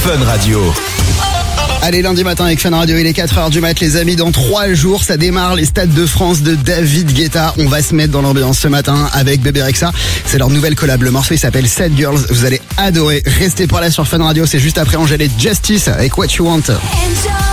Fun Radio. Allez, lundi matin avec Fun Radio, il est 4h du mat, les amis. Dans 3 jours, ça démarre les Stades de France de David Guetta. On va se mettre dans l'ambiance ce matin avec Bébé Rexha. C'est leur nouvelle collab. Le morceau, il s'appelle Sad Girls. Vous allez adorer. Restez par là sur Fun Radio. C'est juste après Angèle et Justice avec What You Want.